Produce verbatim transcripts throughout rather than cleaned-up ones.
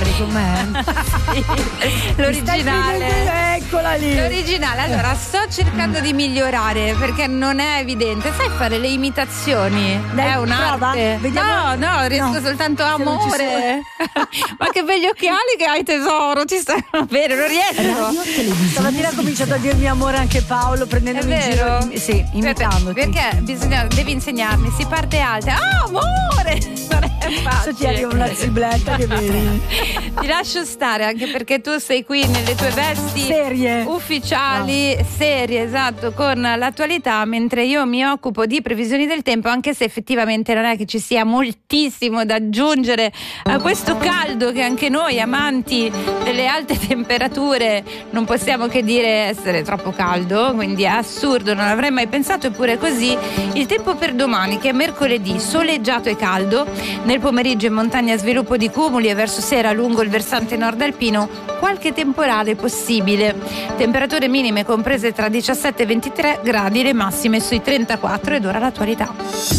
parli con me? Sì, l'originale. Eccola lì. L'originale. Allora, sto cercando di migliorare perché non è evidente. Sai fare le imitazioni? Dai, è un'arte. Vediamo. No, no, riesco No, soltanto se non ci amore. Ma che begli occhiali che hai, tesoro. Ti stai bene, non riesco. Stamattina ha cominciato a dirmi amore anche Paolo, prendendomi in giro. Vero? Sì, imitandoti. Perché bisogna, devi insegnarmi, si parte alta. Ah, amore! Non è facile. Ti arriva una zibletta che vedi. Ti lascio stare anche perché tu sei qui nelle tue vesti serie ufficiali, no. serie, esatto, con l'attualità, mentre io mi occupo di previsioni del tempo, anche se effettivamente non è che ci sia moltissimo da aggiungere a questo caldo che anche noi amanti delle alte temperature non possiamo che dire essere troppo caldo, quindi è assurdo, non avrei mai pensato, eppure così. Il tempo per domani, che è mercoledì, soleggiato e caldo, nel pomeriggio in montagna sviluppo di cumuli e verso sera lungo il versante nord alpino qualche temporale possibile. Temperature minime comprese tra diciassette e ventitré gradi, le massime sui trentaquattro, ed ora l'attualità.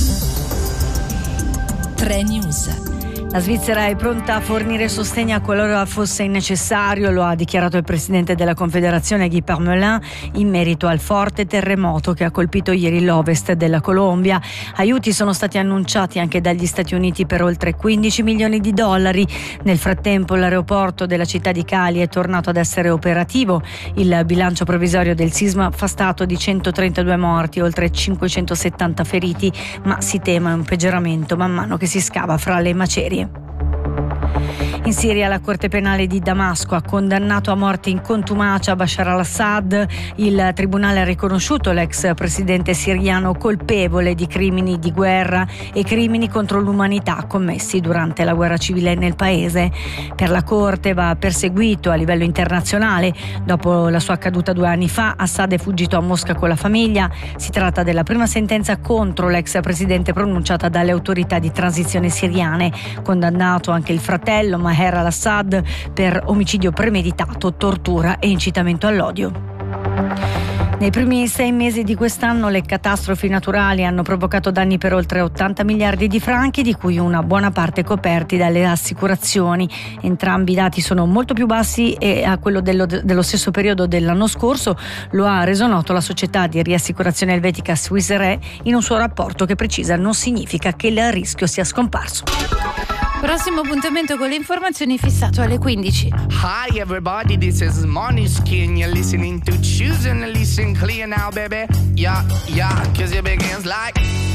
tre News. La Svizzera è pronta a fornire sostegno qualora fosse necessario, lo ha dichiarato il presidente della Confederazione Guy Parmelin in merito al forte terremoto che ha colpito ieri l'ovest della Colombia. Aiuti sono stati annunciati anche dagli Stati Uniti per oltre quindici milioni di dollari. Nel frattempo l'aeroporto della città di Cali è tornato ad essere operativo. Il bilancio provvisorio del sisma fa stato di centotrentadue morti, oltre cinquecentosettanta feriti, ma si teme un peggioramento man mano che si scava fra le macerie. In Siria la Corte Penale di Damasco ha condannato a morte in contumacia Bashar al-Assad. Il tribunale ha riconosciuto l'ex presidente siriano colpevole di crimini di guerra e crimini contro l'umanità commessi durante la guerra civile nel paese. Per la Corte va perseguito a livello internazionale. Dopo la sua caduta due anni fa, Assad è fuggito a Mosca con la famiglia. Si tratta della prima sentenza contro l'ex presidente pronunciata dalle autorità di transizione siriane. Condannato anche il fratello Maher al-Assad per omicidio premeditato, tortura e incitamento all'odio. Nei primi sei mesi di quest'anno le catastrofi naturali hanno provocato danni per oltre ottanta miliardi di franchi, di cui una buona parte coperti dalle assicurazioni. Entrambi i dati sono molto più bassi e a quello dello, dello stesso periodo dell'anno scorso, lo ha reso noto la società di riassicurazione elvetica Swiss Re in un suo rapporto che precisa non significa che il rischio sia scomparso. Prossimo appuntamento con le informazioni fissato alle quindici. Hi everybody, this is Måneskin. You're listening to Choose and listen clear now, baby. Yeah, yeah, cause it begins like